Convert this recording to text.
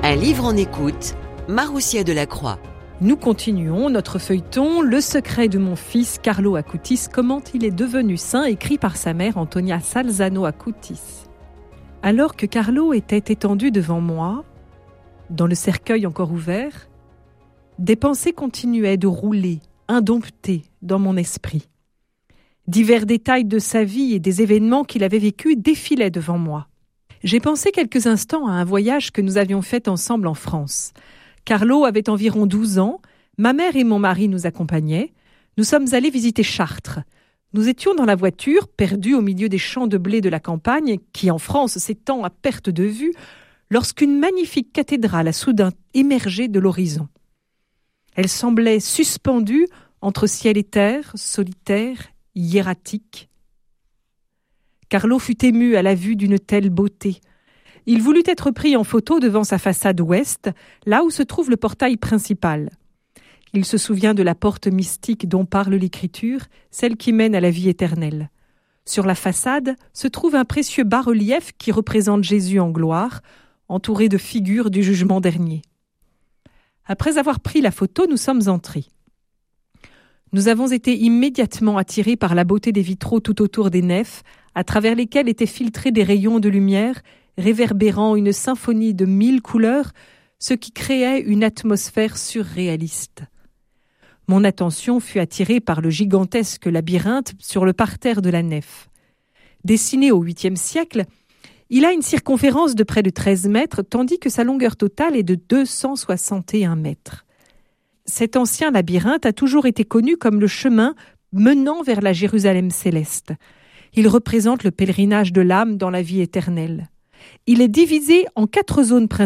Un livre en écoute, Maroussia Delacroix. Nous continuons notre feuilleton « Le secret de mon fils Carlo Acutis, comment il est devenu saint » écrit par sa mère Antonia Salzano Acutis. Alors que Carlo était étendu devant moi, dans le cercueil encore ouvert, des pensées continuaient de rouler, indomptées, dans mon esprit. Divers détails de sa vie et des événements qu'il avait vécus défilaient devant moi. J'ai pensé quelques instants à un voyage que nous avions fait ensemble en France. Carlo avait environ 12 ans, ma mère et mon mari nous accompagnaient. Nous sommes allés visiter Chartres. Nous étions dans la voiture, perdus au milieu des champs de blé de la campagne, qui en France s'étend à perte de vue, lorsqu'une magnifique cathédrale a soudain émergé de l'horizon. Elle semblait suspendue entre ciel et terre, solitaire, hiératique. Carlo fut ému à la vue d'une telle beauté. Il voulut être pris en photo devant sa façade ouest, là où se trouve le portail principal. Il se souvient de la porte mystique dont parle l'Écriture, celle qui mène à la vie éternelle. Sur la façade se trouve un précieux bas-relief qui représente Jésus en gloire, entouré de figures du jugement dernier. Après avoir pris la photo, nous sommes entrés. Nous avons été immédiatement attirés par la beauté des vitraux tout autour des nefs, à travers lesquels étaient filtrés des rayons de lumière, réverbérant une symphonie de 1000 couleurs, ce qui créait une atmosphère surréaliste. Mon attention fut attirée par le gigantesque labyrinthe sur le parterre de la nef. Dessiné au 8e siècle, il a une circonférence de près de 13 mètres, tandis que sa longueur totale est de 261 mètres. Cet ancien labyrinthe a toujours été connu comme le chemin menant vers la Jérusalem céleste. Il représente le pèlerinage de l'âme dans la vie éternelle. Il est divisé en 4 zones principales.